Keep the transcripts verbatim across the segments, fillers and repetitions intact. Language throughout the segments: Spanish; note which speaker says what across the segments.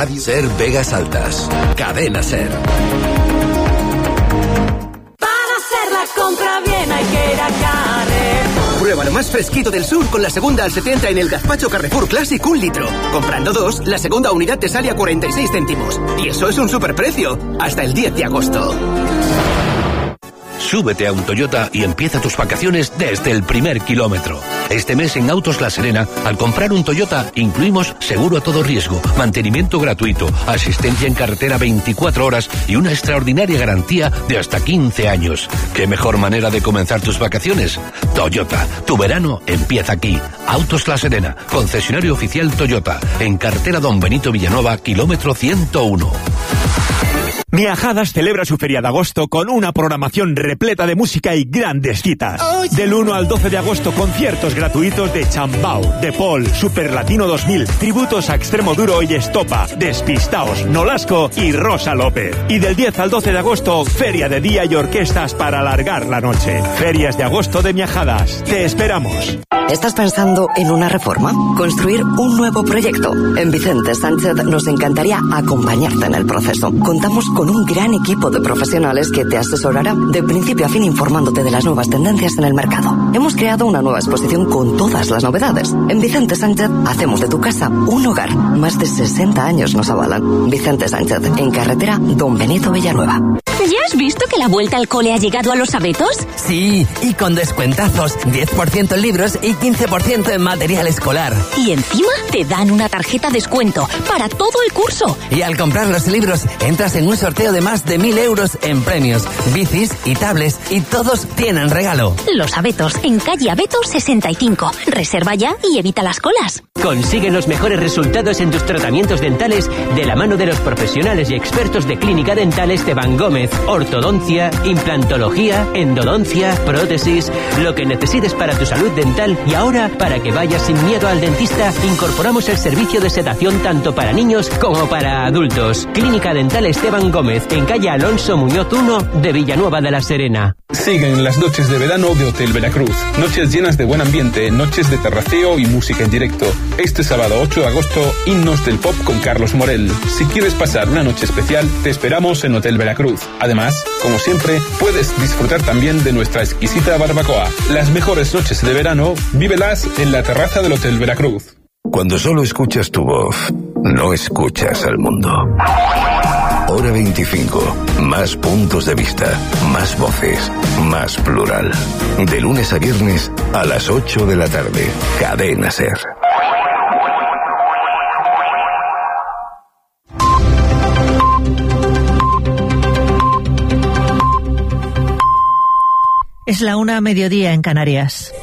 Speaker 1: Radio. Ser Vegas Altas. Cadena Ser.
Speaker 2: Para hacer la compra bien hay que ir a Carrefour.
Speaker 3: Prueba lo más fresquito del sur con la segunda al setenta en el gazpacho Carrefour Classic un litro. Comprando dos, la segunda unidad te sale a cuarenta y seis céntimos. Y eso es un superprecio. Hasta el diez de agosto.
Speaker 4: Súbete a un Toyota y empieza tus vacaciones desde el primer kilómetro. Este mes en Autos La Serena, al comprar un Toyota, incluimos seguro a todo riesgo, mantenimiento gratuito, asistencia en carretera veinticuatro horas y una extraordinaria garantía de hasta quince años. ¿Qué mejor manera de comenzar tus vacaciones? Toyota, tu verano empieza aquí. Autos La Serena, concesionario oficial Toyota, en carretera Don Benito Villanueva, kilómetro ciento uno.
Speaker 5: Miajadas celebra su feria de agosto con una programación repleta de música y grandes citas. Del uno al doce de agosto, conciertos gratuitos de Chambao, De Paul, Super Latino dos mil, tributos a Extremo Duro y Estopa, Despistaos, Nolasco y Rosa López. Y del diez al doce de agosto, feria de día y orquestas para alargar la noche. Ferias de agosto de Miajadas. Te esperamos.
Speaker 6: ¿Estás pensando en una reforma? ¿Construir un nuevo proyecto? En Vicente Sánchez nos encantaría acompañarte en el proceso. Contamos con un gran equipo de profesionales que te asesorará de principio a fin informándote de las nuevas tendencias en el mercado. Hemos creado una nueva exposición con todas las novedades. En Vicente Sánchez hacemos de tu casa un hogar. Más de sesenta años nos avalan. Vicente Sánchez, en carretera Don Benito Villanueva.
Speaker 7: ¿Ya has visto que la vuelta al cole ha llegado a los abetos?
Speaker 8: Sí, y con descuentazos, diez por ciento en libros y quince por ciento en material escolar.
Speaker 7: Y encima te dan una tarjeta descuento para todo el curso.
Speaker 8: Y al comprar los libros entras en un sorteo de más de mil euros en premios, bicis y tablets, y todos tienen regalo.
Speaker 7: Los abetos, en calle Abeto sesenta y cinco. Reserva ya y evita las colas.
Speaker 9: Consigue los mejores resultados en tus tratamientos dentales de la mano de los profesionales y expertos de Clínica Dental Esteban Gómez. Ortodoncia, implantología, endodoncia, prótesis, lo que necesites para tu salud dental. Y ahora, para que vayas sin miedo al dentista, incorporamos el servicio de sedación tanto para niños como para adultos. Clínica Dental Esteban Gómez, en calle Alonso Muñoz uno de Villanueva de la Serena.
Speaker 10: Siguen las noches de verano de Hotel Veracruz. Noches llenas de buen ambiente, noches de terraceo y música en directo. Este sábado ocho de agosto, himnos del pop con Carlos Morel. Si quieres pasar una noche especial, te esperamos en Hotel Veracruz. Además, como siempre, puedes disfrutar también de nuestra exquisita barbacoa. Las mejores noches de verano, vívelas en la terraza del Hotel Veracruz.
Speaker 1: Cuando solo escuchas tu voz, no escuchas al mundo. Hora veinticinco. Más puntos de vista, más voces, más plural. De lunes a viernes a las ocho de la tarde. Cadena Ser.
Speaker 11: Es la una a mediodía en Canarias.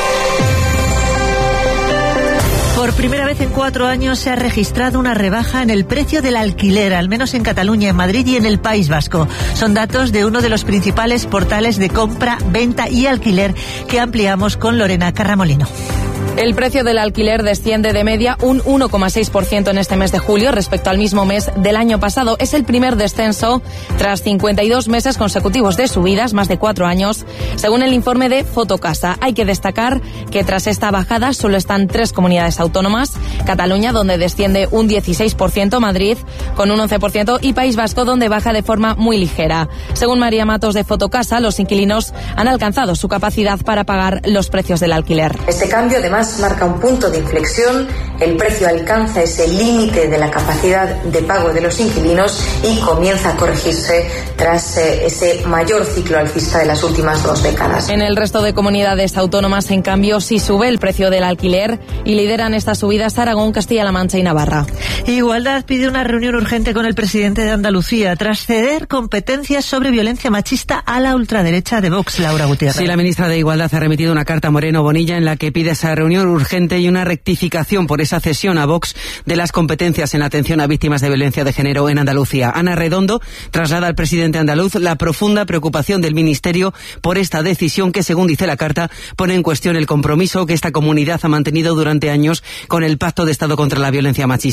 Speaker 11: Por primera vez en cuatro años se ha registrado una rebaja en el precio del alquiler, al menos en Cataluña, en Madrid y en el País Vasco. Son datos de uno de los principales portales de compra, venta y alquiler que ampliamos con Lorena Carramolino.
Speaker 12: El precio del alquiler desciende de media un uno coma seis por ciento en este mes de julio respecto al mismo mes del año pasado. Es el primer descenso tras cincuenta y dos meses consecutivos de subidas, más de cuatro años, según el informe de Fotocasa. Hay que destacar que tras esta bajada solo están tres comunidades autónomas: Cataluña, donde desciende un dieciséis por ciento, Madrid con un once por ciento y País Vasco, donde baja de forma muy ligera. Según María Matos de Fotocasa, los inquilinos han alcanzado su capacidad para pagar los precios del alquiler.
Speaker 13: Este cambio, además, marca un punto de inflexión. El precio alcanza ese límite de la capacidad de pago de los inquilinos y comienza a corregirse tras eh, ese mayor ciclo alcista de las últimas dos décadas.
Speaker 12: En el resto de comunidades autónomas, en cambio, sí sube el precio del alquiler y lideran estas subidas Aragón, Castilla-La Mancha y Navarra.
Speaker 11: Igualdad pide una reunión urgente con el presidente de Andalucía tras ceder competencias sobre violencia machista a la ultraderecha de Vox, Laura Gutiérrez.
Speaker 14: Sí, la ministra de Igualdad ha remitido una carta a Moreno Bonilla en la que pide esa reunión urgente y una rectificación por esa cesión a Vox de las competencias en la atención a víctimas de violencia de género en Andalucía. Ana Redondo traslada al presidente andaluz la profunda preocupación del Ministerio por esta decisión que, según dice la carta, pone en cuestión el compromiso que esta comunidad ha mantenido durante años con el Pacto de Estado contra la Violencia Machista. La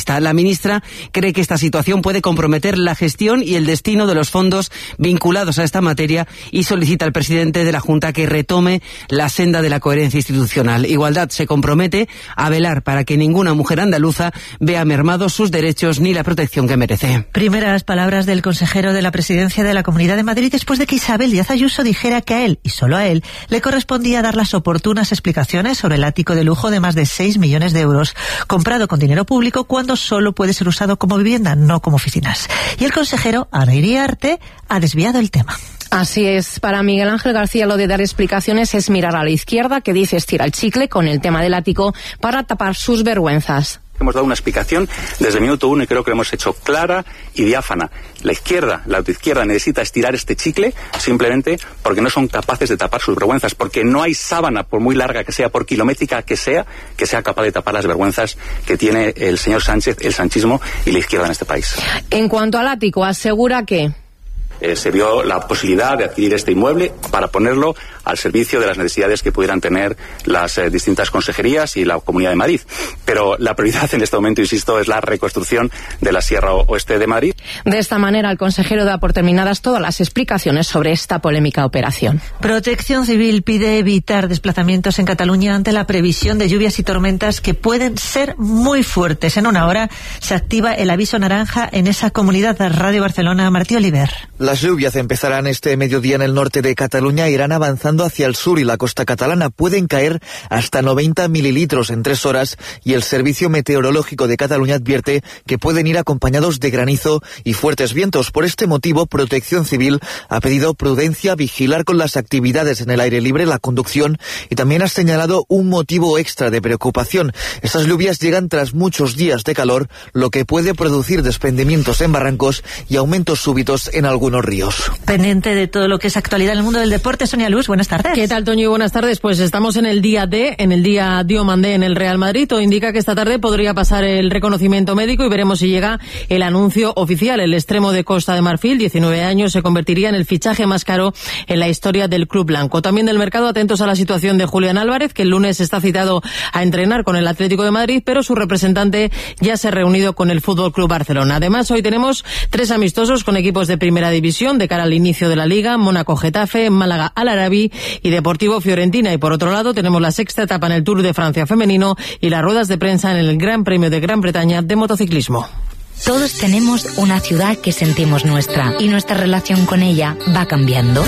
Speaker 14: ministra cree que esta situación puede comprometer la gestión y el destino de los fondos vinculados a esta materia y solicita al presidente de la Junta que retome la senda de la coherencia institucional. Igualdad se compromete a velar para que ninguna mujer andaluza vea mermados sus derechos ni la protección que merece.
Speaker 11: Primeras palabras del consejero de la presidencia de la Comunidad de Madrid después de que Isabel Díaz Ayuso dijera que a él, y solo a él, le correspondía dar las oportunas explicaciones sobre el ático de lujo de más de seis millones de euros, comprado con dinero público cuando solo puede ser usado como vivienda, no como oficinas. Y el consejero, Ana Iriarte, ha desviado el tema.
Speaker 12: Así es, para Miguel Ángel García lo de dar explicaciones es mirar a la izquierda, que dice estira el chicle con el tema del ático para tapar sus vergüenzas.
Speaker 15: Hemos dado una explicación desde el minuto uno y creo que lo hemos hecho clara y diáfana. La izquierda, la autoizquierda necesita estirar este chicle simplemente porque no son capaces de tapar sus vergüenzas, porque no hay sábana, por muy larga que sea, por kilométrica que sea, que sea capaz de tapar las vergüenzas que tiene el señor Sánchez, el sanchismo y la izquierda en este país.
Speaker 12: En cuanto al ático, asegura que...
Speaker 15: Eh, se vio la posibilidad de adquirir este inmueble para ponerlo al servicio de las necesidades que pudieran tener las eh, distintas consejerías y la Comunidad de Madrid. Pero la prioridad en este momento, insisto, es la reconstrucción de la Sierra Oeste de Madrid.
Speaker 12: De esta manera, el consejero da por terminadas todas las explicaciones sobre esta polémica operación.
Speaker 11: Protección Civil pide evitar desplazamientos en Cataluña ante la previsión de lluvias y tormentas que pueden ser muy fuertes. En una hora se activa el aviso naranja en esa comunidad. Radio Barcelona, Martí Oliver.
Speaker 16: Las lluvias empezarán este mediodía en el norte de Cataluña e irán avanzando hacia el sur y la costa catalana. Pueden caer hasta noventa mililitros en tres horas y el Servicio Meteorológico de Cataluña advierte que pueden ir acompañados de granizo y fuertes vientos. Por este motivo, Protección Civil ha pedido prudencia, vigilar con las actividades en el aire libre, la conducción y también ha señalado un motivo extra de preocupación. Estas lluvias llegan tras muchos días de calor, lo que puede producir desprendimientos en barrancos y aumentos súbitos en algunos ríos.
Speaker 11: Pendiente de todo lo que es actualidad en el mundo del deporte, Sonia Luz, buenas tardes.
Speaker 17: ¿Qué tal, Toño? Buenas tardes. Pues estamos en el día D, en el día Diomandé en el Real Madrid. Todo indica que esta tarde podría pasar el reconocimiento médico y veremos si llega el anuncio oficial. El extremo de Costa de Marfil, diecinueve años, se convertiría en el fichaje más caro en la historia del club blanco. También del mercado, atentos a la situación de Julián Álvarez, que el lunes está citado a entrenar con el Atlético de Madrid, pero su representante ya se ha reunido con el Fútbol Club Barcelona. Además, hoy tenemos tres amistosos con equipos de primera división de cara al inicio de la Liga: Mónaco-Getafe, Málaga Al Arabi y Deportivo Fiorentina. Y por otro lado tenemos la sexta etapa en el Tour de Francia femenino y las ruedas de prensa en el Gran Premio de Gran Bretaña de motociclismo.
Speaker 18: Todos tenemos una ciudad que sentimos nuestra y nuestra relación con ella va cambiando.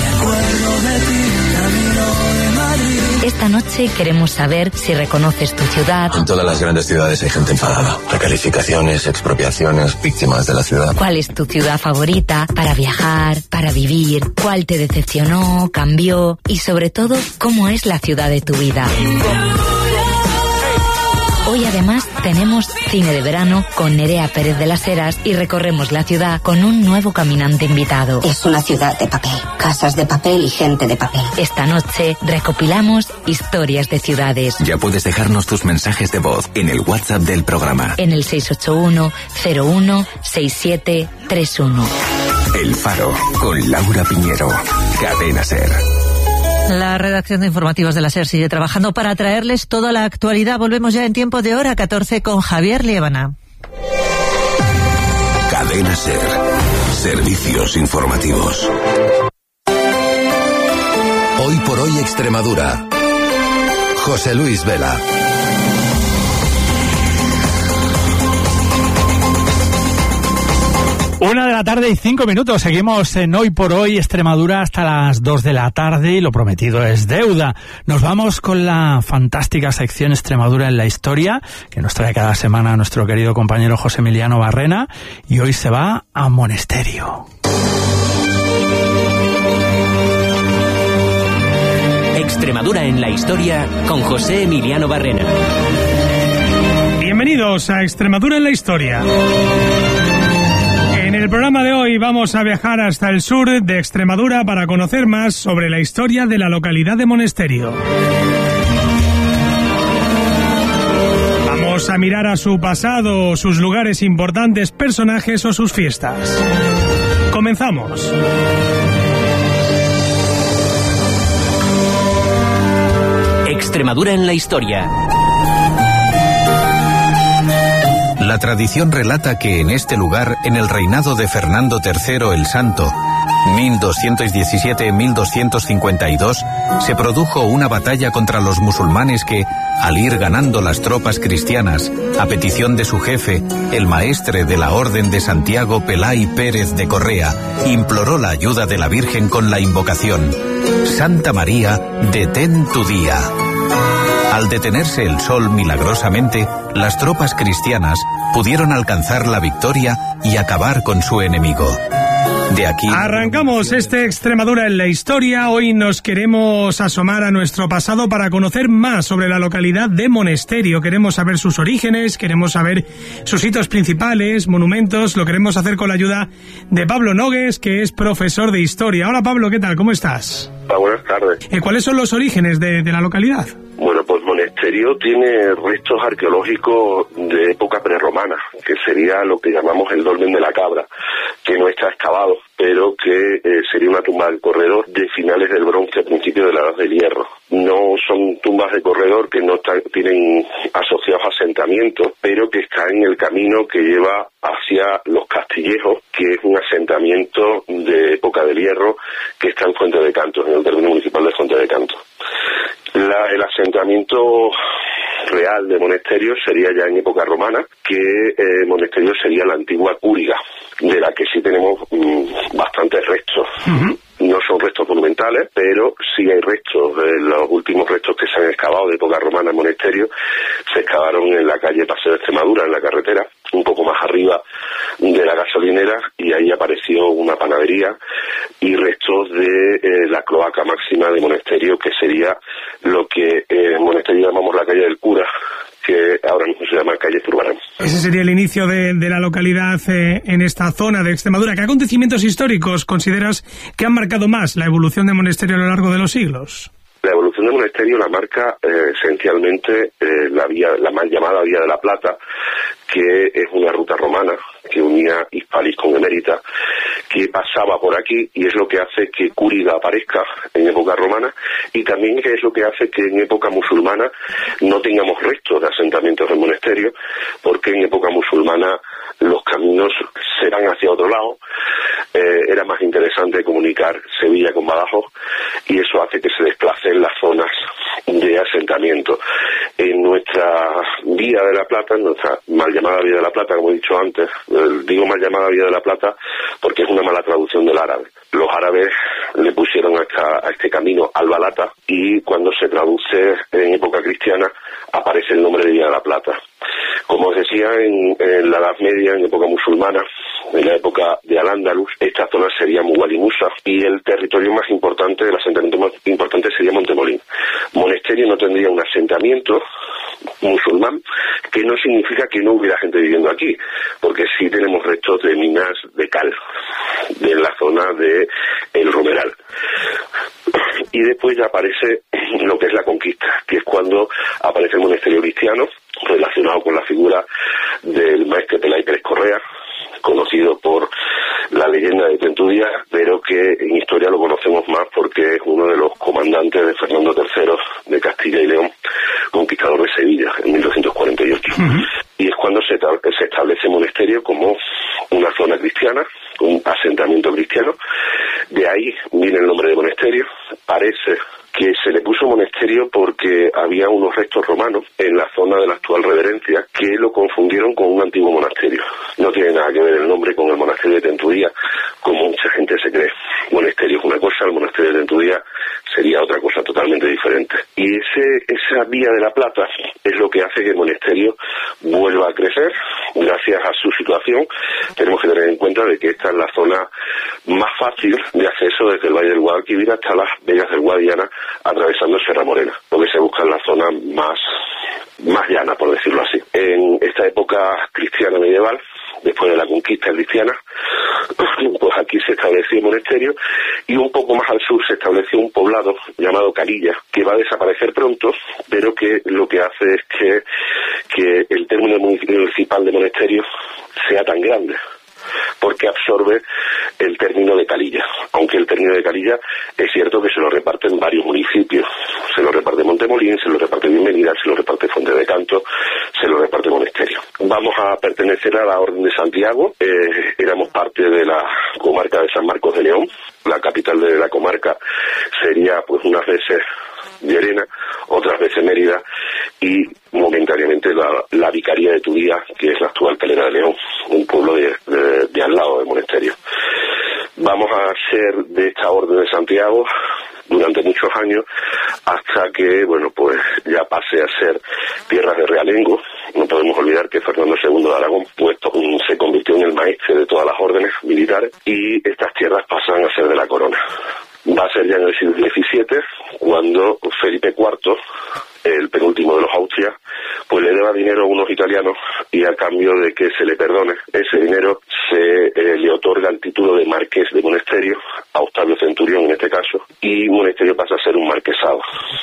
Speaker 18: Esta noche queremos saber si reconoces tu ciudad.
Speaker 19: En todas las grandes ciudades hay gente enfadada. Recalificaciones, expropiaciones, víctimas de la ciudad.
Speaker 18: ¿Cuál es tu ciudad favorita para viajar, para vivir? ¿Cuál te decepcionó, cambió? Y sobre todo, ¿cómo es la ciudad de tu vida? Hoy además tenemos cine de verano con Nerea Pérez de las Heras y recorremos la ciudad con un nuevo caminante invitado.
Speaker 20: Es una ciudad de papel, casas de papel y gente de papel.
Speaker 18: Esta noche recopilamos historias de ciudades.
Speaker 21: Ya puedes dejarnos tus mensajes de voz en el WhatsApp del programa.
Speaker 18: En el seis ocho uno cero uno seis siete tres uno.
Speaker 21: El Faro con Laura Piñero. Cadena SER.
Speaker 11: La redacción de informativos de la SER sigue trabajando para traerles toda la actualidad. Volvemos ya en tiempo de hora catorce con Javier Liébana.
Speaker 1: Cadena SER. Servicios informativos.
Speaker 22: Hoy por hoy Extremadura. José Luis Vela.
Speaker 23: Una de la tarde y cinco minutos. Seguimos en Hoy por Hoy Extremadura hasta las dos de la tarde y lo prometido es deuda. Nos vamos con la fantástica sección Extremadura en la historia que nos trae cada semana nuestro querido compañero José Emiliano Barrena y hoy se va a Monesterio.
Speaker 9: Extremadura en la historia con José Emiliano Barrena.
Speaker 23: Bienvenidos a Extremadura en la historia. En el programa de hoy vamos a viajar hasta el sur de Extremadura para conocer más sobre la historia de la localidad de Monesterio. Vamos a mirar a su pasado, sus lugares importantes, personajes o sus fiestas. Comenzamos.
Speaker 9: Extremadura en la historia.
Speaker 4: La
Speaker 2: La tradición relata que en este lugar, en el reinado de Fernando tercero el Santo, mil doscientos diecisiete a mil doscientos cincuenta y dos, se produjo una batalla contra los musulmanes que, al ir ganando las tropas cristianas, a petición de su jefe, el maestre de la Orden de Santiago Pelay Pérez de Correa, imploró la ayuda de la Virgen con la invocación: Santa María, detén tu día. Al detenerse el sol milagrosamente, las tropas cristianas pudieron alcanzar la victoria y acabar con su enemigo. De aquí...
Speaker 3: Arrancamos este Extremadura en la historia. Hoy nos queremos asomar a nuestro pasado para conocer más sobre la localidad de Monesterio. Queremos saber sus orígenes, queremos saber sus hitos principales, monumentos. Lo queremos hacer con la ayuda de Pablo Nogues, que es profesor de historia. Hola Pablo, ¿qué tal? ¿Cómo estás?
Speaker 5: Hola, buenas tardes.
Speaker 3: Eh, ¿Cuáles son los orígenes de, de la localidad?
Speaker 5: Bueno, pues Monesterio tiene restos arqueológicos de época prerromana, que sería lo que llamamos el dolmen de la cabra, que no está excavado, pero que eh, sería una tumba del corredor de finales del bronce, a principios de la edad del hierro. No son tumbas de corredor que no están, tienen asociados asentamientos, pero que están en el camino que lleva hacia Los Castillejos, que es un asentamiento de época del hierro que está en Fuente de Cantos, en el término municipal de Fuente de Cantos. La, el asentamiento real de Monesterio sería ya en época romana, que eh, Monesterio sería la antigua cúriga, de la que sí tenemos mmm, bastantes restos. Uh-huh. No son restos monumentales, pero sí hay restos. Eh, los últimos restos que se han excavado de época romana en Monesterio se excavaron en la calle Paseo de Extremadura, en la carretera, un poco más arriba de la gasolinera, y ahí apareció una panadería y restos de eh, la cloaca máxima de Monesterio, que sería lo que eh, en Monesterio llamamos la calle del cura, que ahora mismo se llama calle Zurbarán.
Speaker 3: Ese sería el inicio de, de la localidad eh, en esta zona de Extremadura. ¿Qué acontecimientos históricos consideras que han marcado más la evolución de Monesterio a lo largo de los siglos?
Speaker 5: La evolución de Monesterio la marca eh, esencialmente eh, la vía, la mal llamada Vía de la Plata, que es una ruta romana que unía Hispalis con Emérita, que pasaba por aquí, y es lo que hace que Cúriga aparezca en época romana, y también es lo que hace que en época musulmana no tengamos restos de asentamientos en Monesterio, porque en época musulmana los caminos serán hacia otro lado. Eh, era más interesante comunicar Sevilla con Badajoz, y eso hace que se desplacen las zonas de asentamiento. En nuestra Vía de la Plata, en nuestra mal llamada Vía de la Plata, como he dicho antes, eh, digo mal llamada Vía de la Plata porque es una mala traducción del árabe. Los árabes le pusieron a, esta, a este camino Albalata, y cuando se traduce en época cristiana aparece el nombre de Vía de la Plata. Como os decía, en, en la Edad Media, en época musulmana, en la época de Al-Ándalus, esta zona sería Mughal y Musa, y el territorio más importante, el asentamiento más importante sería Montemolín. Monesterio no tendría un asentamiento musulmán, que no significa que no hubiera gente viviendo aquí, porque sí tenemos restos de minas de cal de la zona de El Romeral. Y después ya aparece lo que es la conquista, que es cuando aparece el monasterio cristiano, relacionado con la figura del maestre Pelay Pérez Correa, conocido por la leyenda de Tentudía, pero que en historia lo conocemos más porque es uno de los comandantes de Fernando tercero de Castilla y León, conquistador de Sevilla en mil doscientos cuarenta y ocho. Uh-huh. Y es cuando se, se establece Monesterio como una zona cristiana, un asentamiento cristiano. De ahí viene el nombre de Monesterio. Parece que se le puso Monesterio porque había unos restos romanos en la zona de la actual Reverencia que lo confundieron con un antiguo monasterio. No tiene nada que ver el nombre con el monasterio de Tentudía, como mucha gente se cree. Monesterio es una cosa, el monasterio de Tentudía sería otra cosa totalmente diferente. Y ese esa Vía de la Plata es lo que hace que el monasterio vuelva a crecer gracias a su situación. Tenemos que tener en cuenta de que esta es la zona más fácil de acceso desde el Valle del Guadalquivir hasta las Vegas del Guadiana, atravesando Sierra Morena, porque se busca en la zona más, más llana, por decirlo así. En esta época cristiana medieval, después de la conquista cristiana, pues aquí se estableció el monasterio, y un poco más al sur se estableció un poblado llamado Carilla, que va a desaparecer pronto, pero que lo que hace es que, que el término municipal de monasterio sea tan grande, porque absorbe el término de Calilla, aunque el término de Calilla es cierto que se lo reparten varios municipios, se lo reparte Montemolín, se lo reparte Bienvenida, se lo reparte Fuente de Canto, se lo reparte Monesterio. Vamos a pertenecer a la Orden de Santiago, eh, éramos parte de la comarca de San Marcos de León, la capital de la comarca sería pues unas veces Llerena, otras veces Mérida y momentáneamente la, la Vicaría de Turía, que es la actual Calera de León, un pueblo de, de, de al lado de Monesterio. Vamos a ser de esta Orden de Santiago durante muchos años hasta que, bueno, pues ya pase a ser tierras de realengo. No podemos olvidar que Fernando segundo de Aragón pues, se convirtió en el maestre de todas las órdenes militares y estas tierras pasan a ser de la corona. Va a ser ya en el siglo diecisiete cuando Felipe cuarto, el penúltimo de los Austrias, pues le deba dinero a unos italianos y a cambio de que se le perdone ese dinero se eh, le otorga el título de marqués de Monesterio a Octavio Centurión en este caso y Monesterio pasa a ser un marquesado.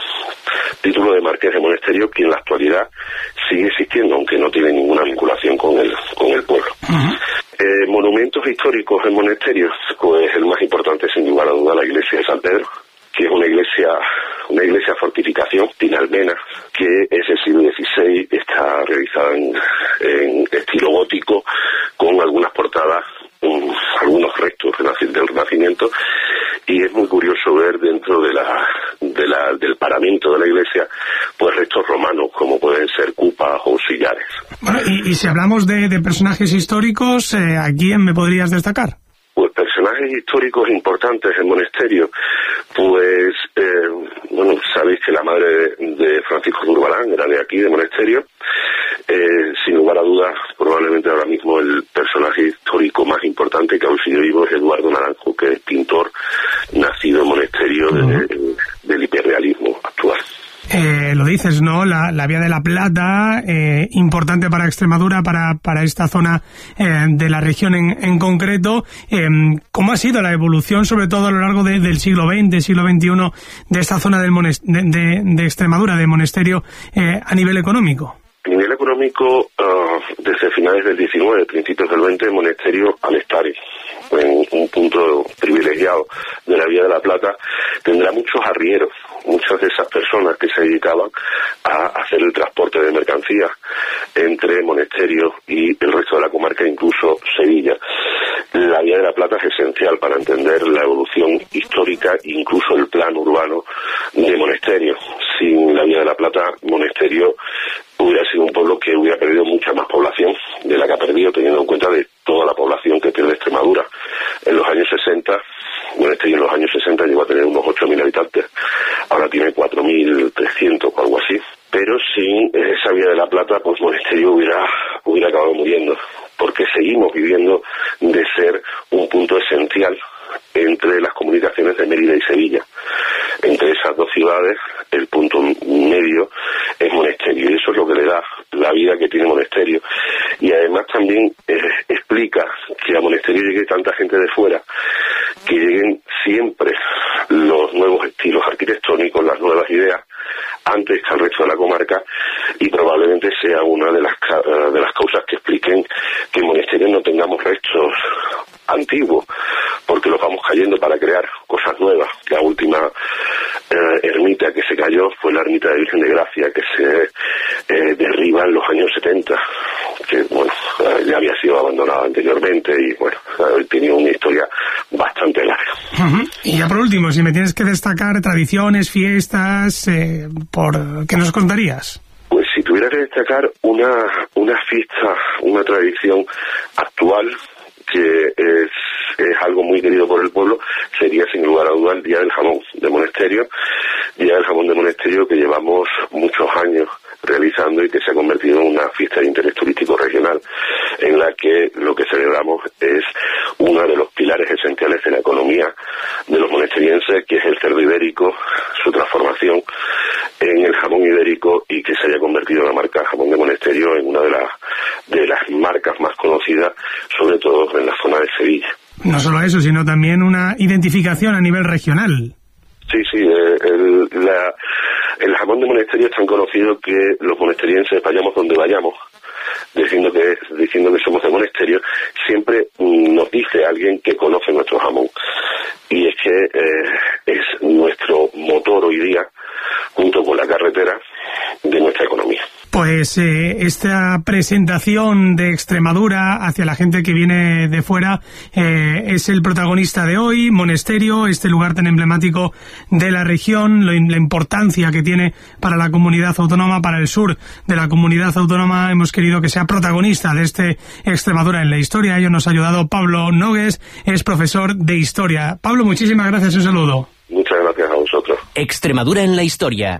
Speaker 5: Título de marqués de Monesterio que en la actualidad sigue existiendo aunque no tiene ninguna vinculación con el, con el pueblo. Uh-huh. Eh, monumentos históricos en Monesterio, pues el más importante sin lugar a duda la iglesia de San Pedro, que es una iglesia una iglesia fortificación tinalmena que es del siglo dieciséis, está realizada en, en estilo gótico con algunas portadas, um, algunos restos del Renacimiento y es muy curioso ver dentro de la, de la del paramento de la iglesia pues restos romanos como pueden ser cupas o sillares.
Speaker 3: Bueno, y, y si hablamos de, de personajes históricos, eh, ¿a quién me podrías destacar?
Speaker 5: Pues personajes históricos importantes en Monesterio, pues, eh, bueno, sabéis que la madre de, de Francisco Zurbarán era de aquí, de Monesterio, eh, sin lugar a dudas, probablemente ahora mismo el personaje histórico más importante que aún sigue vivo es Eduardo Naranjo, que es pintor nacido en Monesterio de, de, del hiperrealismo actual.
Speaker 3: Eh, lo dices, ¿no? La, la Vía de la Plata, eh, importante para Extremadura, para, para esta zona eh, de la región en, en concreto. Eh, ¿Cómo ha sido la evolución, sobre todo a lo largo de, del siglo veinte, siglo veintiuno, de esta zona del mones- de, de, de Extremadura, de Monesterio, eh, a nivel económico?
Speaker 5: A nivel económico, uh, desde finales del diecinueve, principios del veinte, Monesterio, al estar en un punto privilegiado de la Vía de la Plata, tendrá muchos arrieros, muchas de esas personas que se dedicaban a hacer el transporte de mercancías entre Monesterio y el resto de la comarca, incluso Sevilla. La Vía de la Plata es esencial para entender la evolución histórica e incluso el plan urbano de Monesterio. Sin la Vía de la Plata, Monesterio hubiera sido un pueblo que hubiera perdido mucha más población de la que ha perdido, teniendo en cuenta de toda la población que pierde Extremadura. En los años sesenta, Monesterio en los años sesenta llegó a tener unos ocho mil habitantes, ahora tiene cuatro mil trescientos o algo así, pero sin esa Vía de la Plata, pues Monesterio hubiera, hubiera acabado muriendo, porque seguimos viviendo de ser un punto esencial entre las comunicaciones de Mérida y Sevilla. Entre esas dos ciudades, el punto medio es Monesterio, y eso es lo que le da la vida que tiene Monesterio. Y además también eh, explica que a Monesterio llegue tanta gente de fuera, que lleguen siempre los nuevos estilos arquitectónicos, las nuevas ideas, antes que al resto de la comarca, y probablemente sea una de las, de las causas que expliquen que en Monesterio no tengamos restos antiguos, porque los vamos cayendo para crear cosas nuevas. La última eh, ermita que se cayó fue la ermita de Virgen de Gracia, que se eh, derriba en los años setenta, que bueno, eh, ya había sido abandonada anteriormente y bueno, eh, tenía una historia bastante larga.
Speaker 3: Uh-huh. Y ya por último, si me tienes que destacar tradiciones, fiestas, eh, por ¿qué nos contarías?
Speaker 5: Pues si tuviera que destacar una, una fiesta, una tradición actual, que es, es algo muy querido por el pueblo, sería sin lugar a duda el Día del Jamón de Monesterio, Día del Jamón de Monesterio que llevamos muchos años realizando y que se ha convertido en una fiesta de interés turístico regional, en la que lo que celebramos es uno de los pilares esenciales de la economía de los monesterienses, que es el cerdo ibérico, su transformación en el jamón ibérico y que se haya convertido la marca Jamón de Monesterio en una de las de las marcas más conocidas, sobre todo en la zona de Sevilla.
Speaker 3: No solo eso, sino también una identificación a nivel regional.
Speaker 5: Sí, sí, el, la, el jamón de Monesterio es tan conocido que los monasterienses, vayamos donde vayamos, diciendo que diciendo que somos de Monesterio, siempre nos dice alguien que conoce nuestro
Speaker 3: pues eh, esta presentación de Extremadura hacia la gente que viene de fuera eh, es el protagonista de hoy. Monesterio, este lugar tan emblemático de la región, lo, la importancia que tiene para la comunidad autónoma, para el sur de la comunidad autónoma. Hemos querido que sea protagonista de este Extremadura en la historia. Ello nos ha ayudado Pablo Nogues, es profesor de historia. Pablo, muchísimas gracias, un saludo.
Speaker 5: Muchas gracias a vosotros.
Speaker 9: Extremadura en la historia.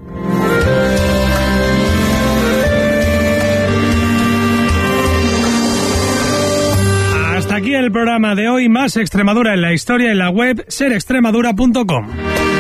Speaker 3: Hasta aquí el programa de hoy. Más Extremadura en la historia en la web ser extremadura punto com.